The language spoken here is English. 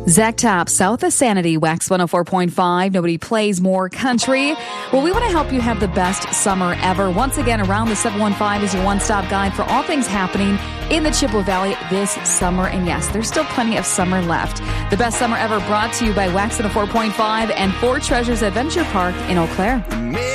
Zach Top, South of Sanity, Wax 104.5. Nobody plays more country. Well, we want to help you have the best summer ever. Once again, Around the 715 is your one-stop guide for all things happening in the Chippewa Valley this summer. And yes, there's still plenty of summer left. The best summer ever brought to you by Wax 104.5 and Four Treasures Adventure Park in Eau Claire.